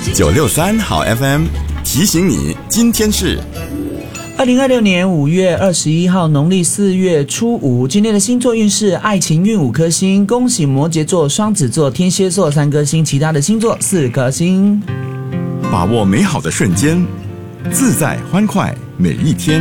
963好 FM 提醒你，今天是 2026年5月21号，农历4月初5。今天的星座运势：爱情运5颗星，恭喜摩羯座、双子座、天蝎座3颗星，其他的星座4颗星。 把握美好的瞬间，自在欢快每一天。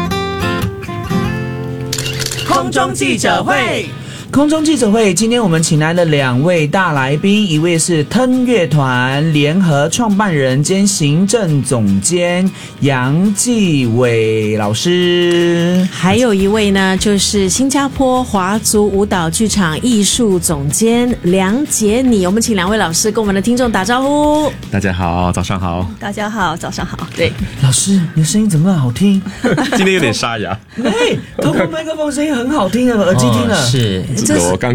空中记者会。空中记者会，今天我们请来了2位大来宾，一位是腾乐团联合创办人兼行政总监杨继伟老师， 还有一位呢就是新加坡华族舞蹈剧场艺术总监梁杰妮。我们请2位老师跟我们的听众打招呼。 大家好，早上好。 大家好，早上好。对， 老师，你的声音怎么那么好听？ 今天有点沙哑。 透过麦克风声音很好听的，耳机听了。 是。 我刚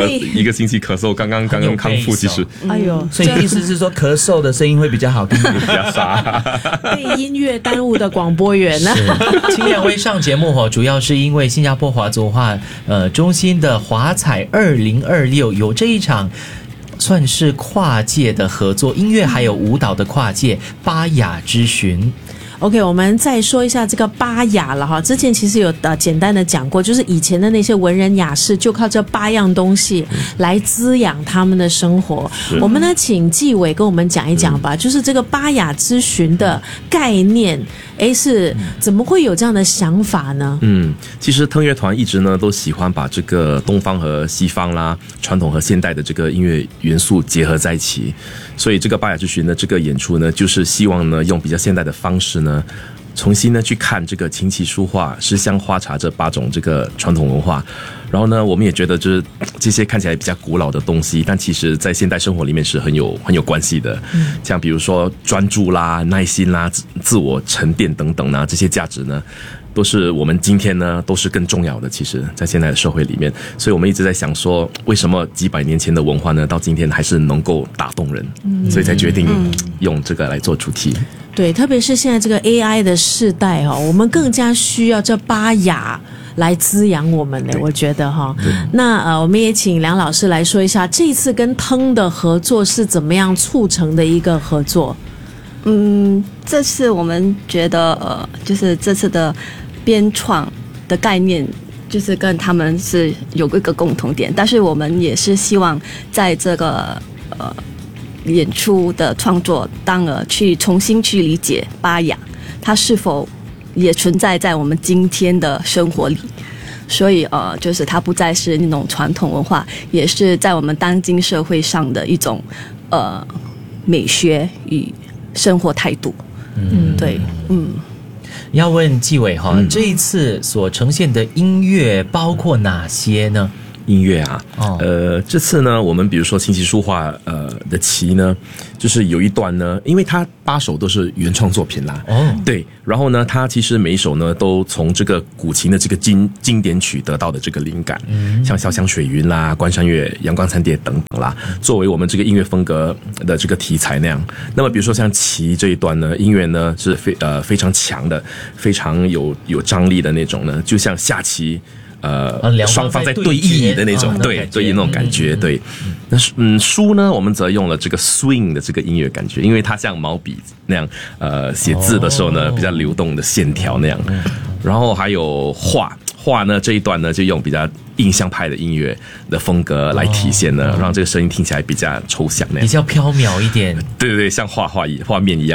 1个星期咳嗽，刚刚康复，其实。 哎呦， 所以意思是说咳嗽的声音会比较好听， 比较沙。 被音乐耽误的广播员呢？ 请2位上节目主要是因为新加坡华族文化中心的华彩2026有这一场。算是跨界的合作，音乐还有舞蹈的跨界巴雅之巡。 OK， 我们再说一下这个巴雅了哈。之前其实有简单的讲过，就是以前的那些文人雅士就靠这8样东西来滋养他们的生活。我们呢，请纪伟跟我们讲一讲吧，就是这个巴雅之巡的概念，是怎么会有这样的想法呢？ 其实腾乐团一直呢都喜欢把这个东方和西方啦、传统和现代的这个音乐元素结合在一起，所以这个巴雅之巡的这个演出呢，就是希望呢用比较现代的方式呢。重新呢去看这个琴棋书画诗香花茶这8种这个传统文化，然后呢我们也觉得就是这些看起来比较古老的东西，但其实在现代生活里面是很有关系的，像比如说专注啦、耐心啦、自我沉淀等等啊，这些价值呢都是我们今天呢都是更重要的，其实在现在的社会里面，所以我们一直在想说，为什么几百年前的文化呢到今天还是能够打动人，所以才决定用这个来做主题。 对，特别是现在这个 AI 的世代我们更加需要这巴雅来滋养我们的，我觉得那我们也请梁老师来说一下这一次跟腾的合作是怎么样促成的一个合作。 这次我们觉得就是这次的编创的概念就是跟他们是有一个共同点，但是我们也是希望在这个演出的创作当去重新去理解巴雅它是否也存在在我们今天的生活里，所以就是它不再是那种传统文化，也是在我们当今社会上的一种美学与生活态度。对。 要问纪伟这一次所呈现的音乐包括哪些呢？ 音乐啊，这次呢，我们比如说琴棋书画的棋呢，就是有一段呢，因为它8首都是原创作品啦，对，然后呢，它其实每一首呢都从这个古琴的这个经典曲得到的这个灵感，像潇湘水云啦、关山月、阳光餐碟等等啦，作为我们这个音乐风格的这个题材那样。那么比如说像棋这一段呢，音乐呢是非常强的，非常有张力的那种呢，就像下棋。双方在对弈的那种，对弈那种感觉，对。那书呢，我们则用了这个 swing 的这个音乐感觉，因为它像毛笔那样，写字的时候呢，比较流动的线条那样。然后还有画呢，这一段呢就用比较印象派的音乐的风格来体现呢，让这个声音听起来比较抽象那样， 比较飘渺一点。 对，像画面一样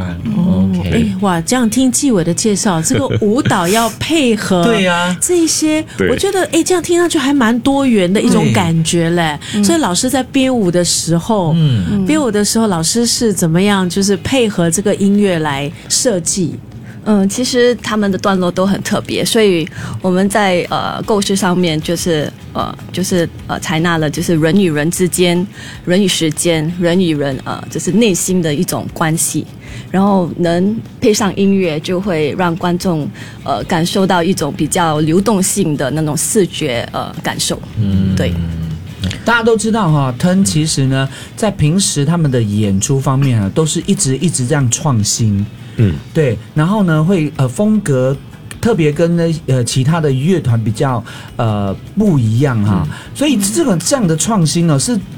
OK， 哇，这样听纪伟的介绍，这个舞蹈要配合对啊， 这一些，我觉得这样听上去还蛮多元的一种感觉嘞。所以老师在编舞的时候，老师是怎么样就是配合这个音乐来设计？ 其实他们的段落都很特别，所以我们在构思上面就是采纳了就是人与人之间、人与时间、人与人就是内心的一种关系，然后能配上音乐，就会让观众感受到一种比较流动性的那种视觉感受。对。 大家都知道腾其实呢，在平时他们的演出方面都是一直这样创新。对，然后呢会风格特别跟其他的乐团比较不一样所以这样的创新呢是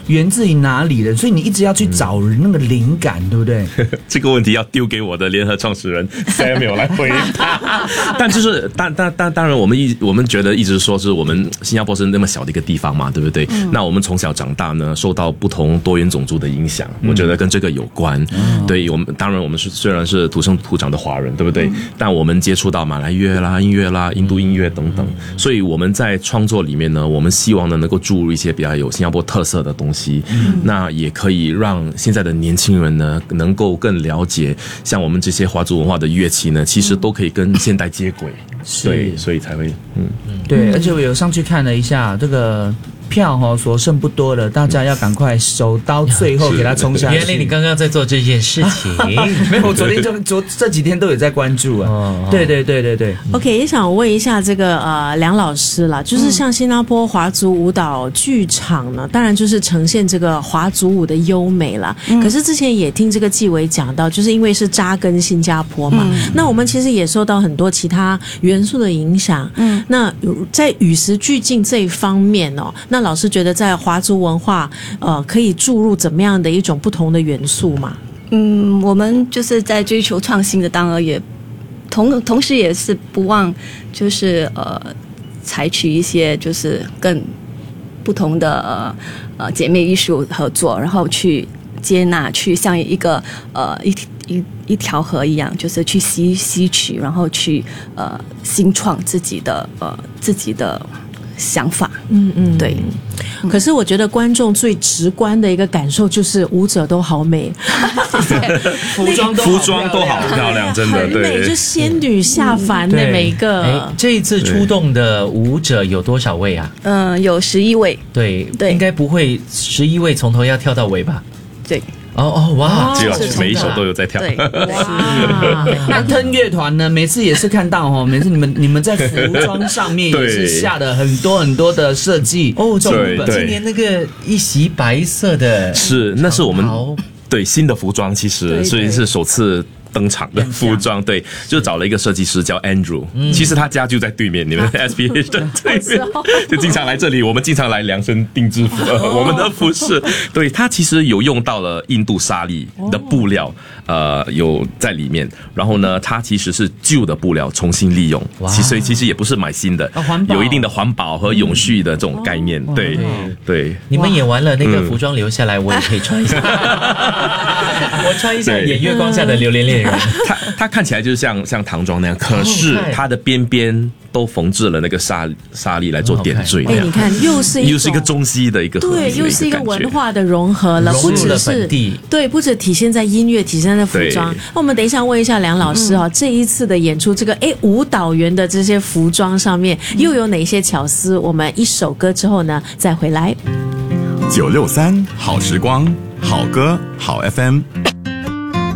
源自于哪里的，所以你一直要去找那个灵感，对不对？ 这个问题要丢给我的联合创始人 Samuel 来回答。但就是当然我们觉得一直说是我们新加坡是那么小的一个地方嘛，对不对？那我们从小长大呢，受到不同多元种族的影响，我觉得跟这个有关。对，当然我们虽然是土生土长的华人，对不对？但我们接触到马来乐啦、音乐啦、印度音乐等等，所以我们在创作里面呢，我们希望呢能够注入一些比较有新加坡特色的东西，那也可以让现在的年轻人呢能够更了解，像我们这些华族文化的乐器呢，其实都可以跟现代接轨。对，所以才会对，而且我有上去看了一下这个票所剩不多了，大家要赶快手刀最后给它冲下去。 原来你刚刚在做这件事情。 没有，我昨天这几天都有在关注啊。对。 OK， 也想问一下这个梁老师啦，就是像新加坡华族舞蹈剧场呢，当然就是呈现这个华族舞的优美啦。可是之前也听这个纪委讲到，就是因为是扎根新加坡嘛，那我们其实也受到很多其他元素的影响。那在与时俱进这一方面哦，那老师觉得在华族文化可以注入怎么样的一种不同的元素吗？ 我们就是在追求创新的当儿，也同时也是不忘就是采取一些就是更不同的姐妹艺术合作，然后去接纳，去像一个一条河一样，就是去吸取，然后去新创自己的想法。对。 可是我觉得观众最直观的一个感受就是舞者都好美， 服装都好漂亮，真的对，就仙女下凡的每一个。 这一次出动的舞者有多少位啊？ 有11位。 对，应该不会11位从头要跳到尾吧？ 对。 哇！ 只有每一首都有在跳。 对， 那腾乐团呢？每次也是看到每次你们在服装上面也是下了很多很多的设计。 对，今年那个一袭白色的， 那是我们对新的服装，其实所以是首次登场的服装，对，就找了一个设计师叫 Andrew，其实他家就在对面，你们 SPH 的对面，就经常来这里，我们经常来量身定制我们的服饰。对，他其实有用到了印度纱丽的布料，有在里面，然后呢，它其实是旧的布料重新利用，所以其实也不是买新的，有一定的环保和永续的这种概念。对， 你们演完了那个服装留下来，我也可以穿一下，我穿一下演月光下的榴莲恋人。 它看起来就是像唐装那样，可是它的边边都缝制了那个纱丽来做点缀。 你看，又是一个中西的一个对，又是一个文化的融合了， 不只是对，不止体现在音乐，体现在服装。那我们等一下问一下梁老师这一次的演出，这个舞蹈员的这些服装上面又有哪些巧思？我们一首歌之后呢，再回来。 963好时光，好歌好 FM。